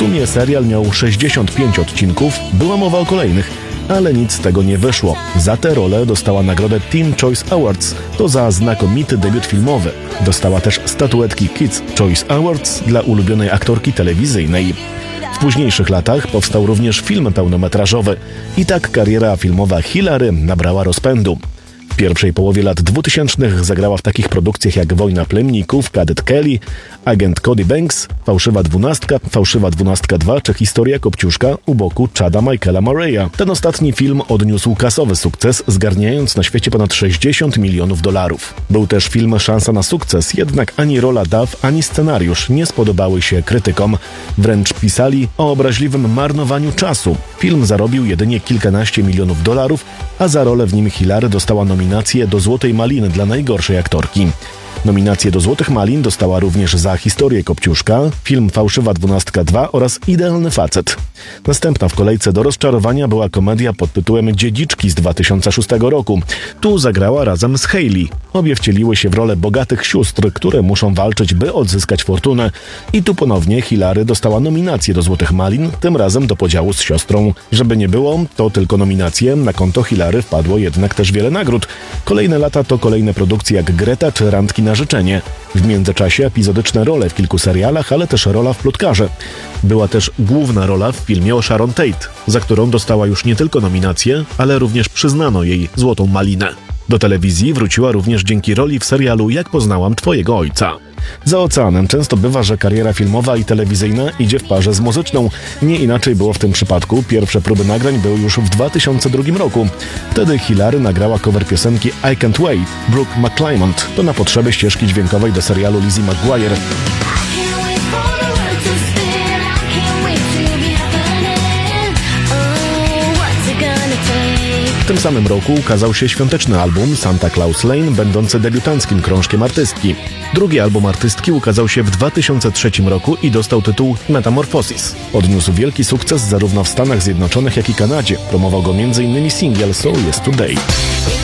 sumie serial miał 65 odcinków, była mowa o kolejnych, ale nic z tego nie wyszło. Za tę rolę dostała nagrodę Teen Choice Awards, to za znakomity debiut filmowy. Dostała też statuetki Kids Choice Awards dla ulubionej aktorki telewizyjnej. W późniejszych latach powstał również film pełnometrażowy i tak kariera filmowa Hilary nabrała rozpędu. W pierwszej połowie lat 2000 zagrała w takich produkcjach jak Wojna Plemników, Kadet Kelly, Agent Cody Banks, Fałszywa dwunastka 2 czy Historia Kopciuszka u boku Chada Michaela Murraya. Ten ostatni film odniósł kasowy sukces, zgarniając na świecie ponad $60 milionów. Był też film Szansa na sukces, jednak ani rola Duff, ani scenariusz nie spodobały się krytykom. Wręcz pisali o obraźliwym marnowaniu czasu. Film zarobił jedynie kilkanaście milionów dolarów, a za rolę w nim Hilary dostała nominację do Złotej Maliny dla najgorszej aktorki. Nominację do Złotych Malin dostała również za Historię Kopciuszka, film Fałszywa dwunastka 2 oraz Idealny facet. Następna w kolejce do rozczarowania była komedia pod tytułem Dziedziczki z 2006 roku. Tu zagrała razem z Hailey. Obie wcieliły się w rolę bogatych sióstr, które muszą walczyć, by odzyskać fortunę. I tu ponownie Hilary dostała nominację do Złotych Malin, tym razem do podziału z siostrą. Żeby nie było, to tylko nominacje, na konto Hilary wpadło jednak też wiele nagród. Kolejne lata to kolejne produkcje jak Greta czy Randki na życzenie. W międzyczasie epizodyczne role w kilku serialach, ale też rola w Plotkarze. Była też główna rola w filmie o Sharon Tate, za którą dostała już nie tylko nominację, ale również przyznano jej Złotą Malinę. Do telewizji wróciła również dzięki roli w serialu Jak poznałam twojego ojca. Za oceanem często bywa, że kariera filmowa i telewizyjna idzie w parze z muzyczną. Nie inaczej było w tym przypadku. Pierwsze próby nagrań były już w 2002 roku. Wtedy Hilary nagrała cover piosenki I Can't Wait Brooke McClymont. To na potrzeby ścieżki dźwiękowej do serialu Lizzie McGuire. W tym samym roku ukazał się świąteczny album Santa Claus Lane, będący debiutanckim krążkiem artystki. Drugi album artystki ukazał się w 2003 roku i dostał tytuł Metamorphosis. Odniósł wielki sukces zarówno w Stanach Zjednoczonych, jak i Kanadzie. Promował go m.in. singiel So Yes Today.